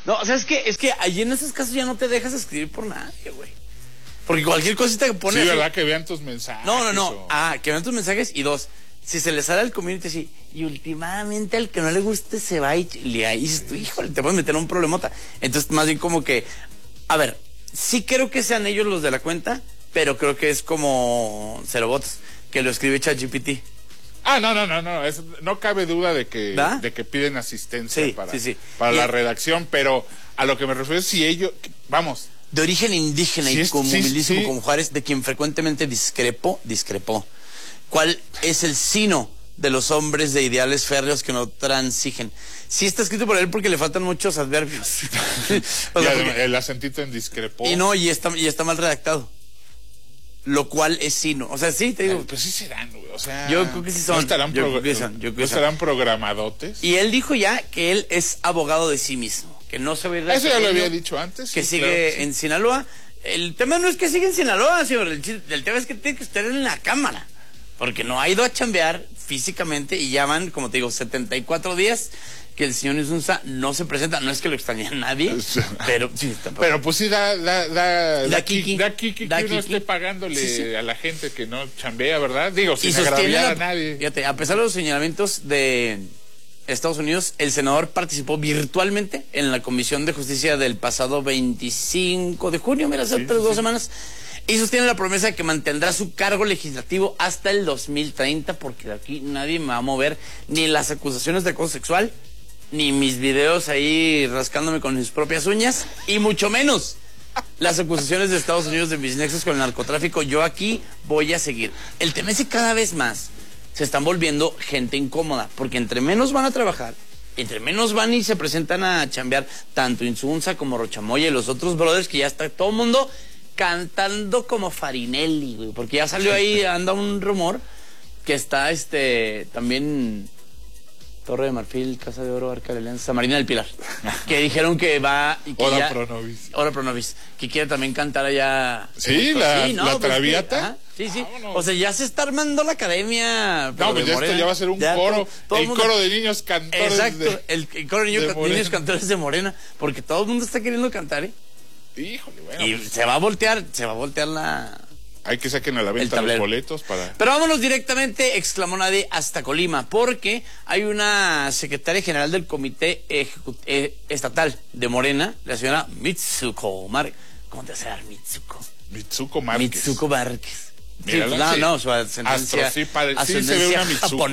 No, o sea, es que allí en esos casos ya no te dejas escribir por nadie, güey. Porque cualquier cosita que pones... Sí, ¿verdad? Que vean tus mensajes. No. Que vean tus mensajes. Y dos, si se les sale al community así, y últimamente al que no le guste se va y ahí dices tú, híjole, te puedes meter en un problemota. Entonces, más bien como que... A ver, sí creo que sean ellos los de la cuenta, pero creo que es como Cero Bots, que lo escribe ChatGPT. No. No cabe duda de que piden asistencia para la redacción, pero a lo que me refiero es si ellos, vamos. De origen indígena y como humilísimo como Juárez, de quien frecuentemente discrepó. ¿Cuál es el sino de los hombres de ideales férreos que no transigen? Sí está escrito por él porque le faltan muchos adverbios. El acentito en discrepó. Y está mal redactado. Lo cual es sino. O sea, sí, te digo. Pues sí serán, güey. O sea, yo creo que sí son. ¿No estarán programadotes? Y él dijo ya que él es abogado de sí mismo. Que no se va a ir. Eso ya lo había dicho antes. Que sigue en Sinaloa. El tema no es que siga en Sinaloa, señor. El tema es que tiene que estar en la cámara. Porque no ha ido a chambear físicamente y ya van, como te digo, 74 días que el señor Insunza no se presenta. No es que lo extrañe a nadie, pero sí, pero pues sí da kiki que uno esté pagándole a la gente que no chambea, ¿verdad? Digo, sin agraviar a nadie. Fíjate, a pesar de los señalamientos de Estados Unidos, el senador participó virtualmente en la Comisión de Justicia del pasado 25 de junio, mira, hace 2 semanas, y sostiene la promesa de que mantendrá su cargo legislativo hasta el 2030, porque de aquí nadie me va a mover ni las acusaciones de acoso sexual, ni mis videos ahí rascándome con mis propias uñas, y mucho menos las acusaciones de Estados Unidos de mis nexos con el narcotráfico. Yo aquí voy a seguir. El tema es que cada vez más se están volviendo gente incómoda, porque entre menos van a trabajar, entre menos van y se presentan a chambear, tanto Insunza como Rochamoya y los otros brothers, que ya está todo el mundo cantando como Farinelli, güey, porque ya salió ahí, anda un rumor que está también Torre de Marfil, Casa de Oro, Arca de Alianza, Marina del Pilar, que dijeron que va y que Hora Pro Nobis, que quiere también cantar allá. Sí, la Traviata. Sí. O sea, ya se está armando la academia. No, pues esto ya va a ser un coro. El coro de niños cantores. Exacto, el coro de niños cantores de Morena, porque todo el mundo está queriendo cantar, ¿eh? Híjole, bueno. Y pues, se va a voltear la... Hay que saquen a la venta los boletos para... Pero vámonos directamente, exclamó nadie, hasta Colima, porque hay una secretaria general del Comité Estatal de Morena, la señora Mitsuko Márquez. ¿Cómo te hace dar Mitsuko? Mitsuko Márquez. Mitsuko Márquez. Mírala, sí, no, su ascendencia, sí se ve una Mitsuko.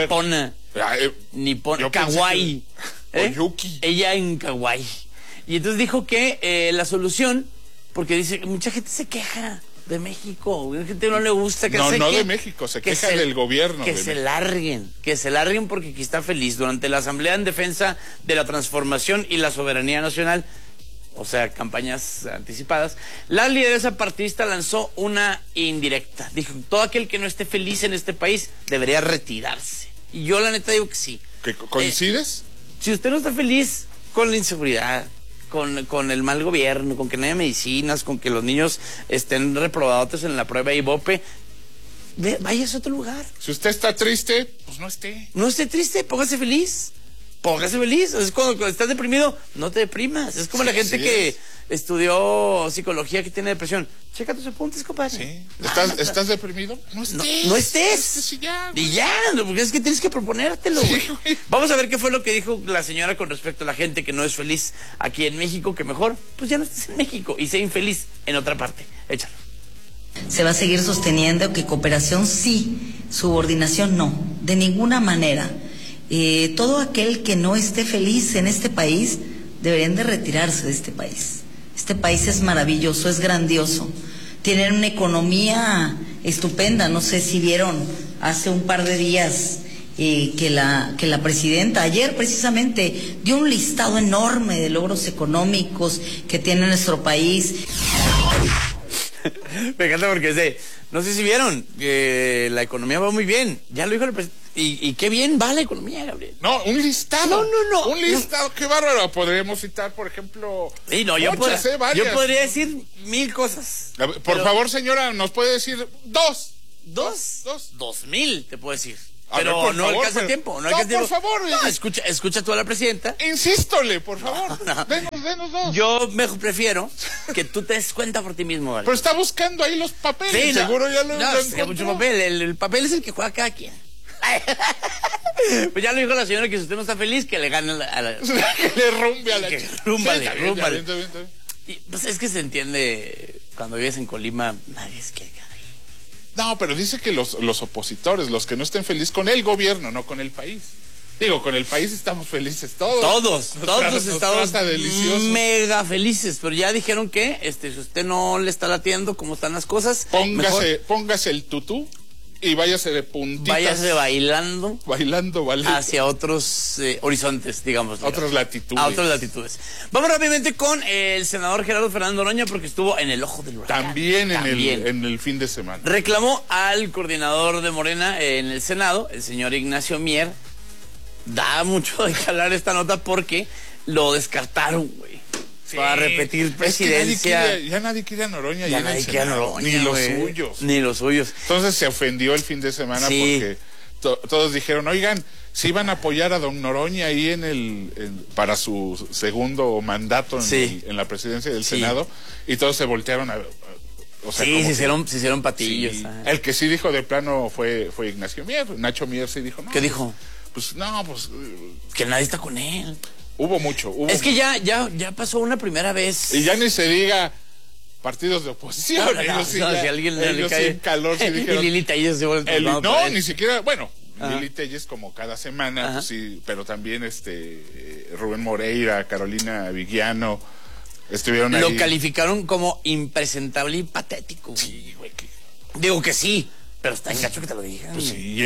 Nipona, kawaii. Oyuki. Ella en kawaii. Y entonces dijo que la solución, porque dice que mucha gente se queja de México, mucha gente no le gusta que no de México, se queja del gobierno. Que se larguen porque aquí está feliz. Durante la Asamblea en Defensa de la Transformación y la Soberanía Nacional, o sea, campañas anticipadas, la lideresa partidista lanzó una indirecta. Dijo, todo aquel que no esté feliz en este país debería retirarse. Y yo la neta digo que sí. ¿Coincides? Si usted no está feliz con la inseguridad, con el mal gobierno, con que no haya medicinas, con que los niños estén reprobados en la prueba IVOPE, váyase a otro lugar. Si usted está triste, pues no esté. No esté triste, póngase feliz. Es cuando estás deprimido, no te deprimas. Es como la gente que estudió psicología que tiene depresión. Checa tus apuntes, compadre. Sí. ¿Estás deprimido? No estés. No estés. Y ya, porque es que tienes que proponértelo, güey. Sí. Vamos a ver qué fue lo que dijo la señora con respecto a la gente que no es feliz aquí en México, que mejor, pues ya no estés en México y sea infeliz en otra parte. Échalo. Se va a seguir sosteniendo que cooperación sí, subordinación no, de ninguna manera. Todo aquel que no esté feliz en este país deberían de retirarse de este país. Este país es maravilloso, es grandioso. Tienen una economía estupenda. No sé si vieron hace un par de días que la presidenta ayer precisamente dio un listado enorme de logros económicos que tiene nuestro país. Me encanta porque no sé si vieron que la economía va muy bien. Ya lo dijo el presidente. Y qué bien va la economía, Gabriel. No, un listado. No. Un listado, qué bárbaro. Podríamos citar, por ejemplo, sí, no, yo podría decir 1000 cosas. Por favor, señora, ¿nos puede decir dos? $2,000, te puedo decir. Pero ver, no alcanza el tiempo. No, por favor. No, escucha tú a la presidenta. Insístole, por favor. No. Denos pues denos dos. Yo mejor prefiero que tú te des cuenta por ti mismo, ¿vale? Pero está buscando ahí los papeles. Sí, seguro ya lo encontró. Mucho papel. El papel es el que juega cada quien. Pues ya lo dijo la señora, que si usted no está feliz, que le gane a la... que le rumbe a la... Rúmbale. Y, pues es que se entiende, cuando vives en Colima, nadie es que... No, pero dice que los opositores, los que no estén felices con el gobierno, no con el país. Digo, con el país estamos felices todos. Todos estamos delicioso. Mega felices, pero ya dijeron que si usted no le está latiendo cómo están las cosas, póngase el tutú y váyase de puntitas. Váyase bailando, ballet. Hacia otros horizontes, digamos. Otras latitudes. Vamos rápidamente con el senador Gerardo Fernández Noroña, porque estuvo en el ojo del huracán. También en el fin de semana. Reclamó al coordinador de Morena en el Senado, el señor Ignacio Mier. Da mucho de que hablar esta nota porque lo descartaron, güey. Sí. Para repetir presidencia. Es que nadie quiere a Noroña. Ya nadie quiere a Noroña. Ni los suyos. Entonces se ofendió el fin de semana porque todos dijeron, oigan, si iban a apoyar a don Noroña ahí para su segundo mandato en la presidencia del Senado, y todos se voltearon a... O sea, se hicieron patillos. Sí. El que sí dijo de plano fue Ignacio Mier. Nacho Mier sí dijo, no. ¿Qué dijo? Pues que nadie está con él. Hubo mucho. Es que ya pasó una primera vez. Y ya ni se diga partidos de oposición. Si alguien le cae en calor se dijeron. Y Lili Telles se vuelve ni siquiera, Lili Telles como cada semana, pues sí, pero también Rubén Moreira, Carolina Vigiano estuvieron ahí. Lo calificaron como impresentable y patético. Sí, güey. Digo que sí, pero está en gacho que te lo digan. Pues sí,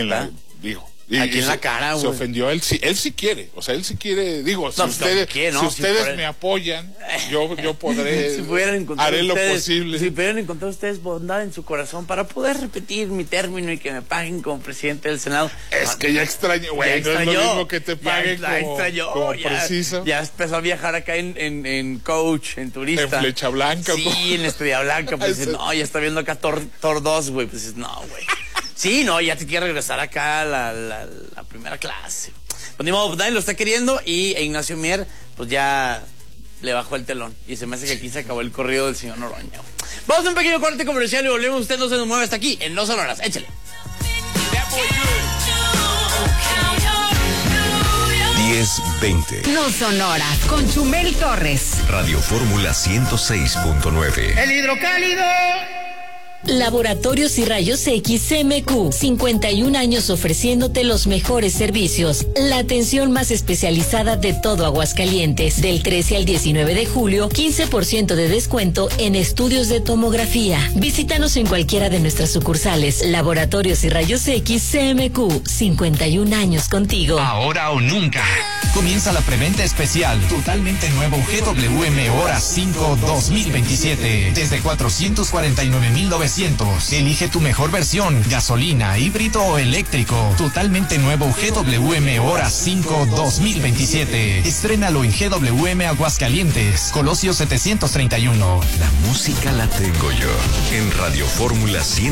aquí en la cara, güey. Se ofendió. Él sí quiere. O sea, él sí quiere. Digo, si ustedes me apoyan, yo podré. Haré lo posible. Si pudieran encontrar ustedes bondad en su corazón para poder repetir mi término y que me paguen como presidente del Senado. Es que ya extraño, güey. No es lo mismo que te paguen como preciso. Ya empezó a viajar acá en coach, en turista. En Flecha Blanca. Sí, en Estrella Blanca. Pues dices, no, ya está viendo acá Thor 2, güey. Pues dices, no, güey. Sí, no, ya te quiere regresar acá a la primera clase. Pues ni modo, nadie lo está queriendo y Ignacio Mier, pues ya le bajó el telón. Y se me hace que aquí se acabó el corrido del señor Noroña. Vamos a un pequeño corte comercial y volvemos. Usted no se nos mueve hasta aquí, en 2 Sonoras. Échale. 10:20. No Sonoras, con Chumel Torres. Radio Fórmula 106.9. El hidrocálido. Laboratorios y Rayos X CMQ, 51 años ofreciéndote los mejores servicios, la atención más especializada de todo Aguascalientes. Del 13 al 19 de julio, 15% de descuento en estudios de tomografía. Visítanos en cualquiera de nuestras sucursales. Laboratorios y Rayos X CMQ, 51 años contigo. Ahora o nunca. Comienza la preventa especial, totalmente nuevo GWM Hora 5 2027, desde 449,900. Elige tu mejor versión, gasolina, híbrido o eléctrico. Totalmente nuevo GWM Hora 5 2027. Estrénalo en GWM Aguascalientes, Colosio 731. La música la tengo yo en Radio Fórmula 100.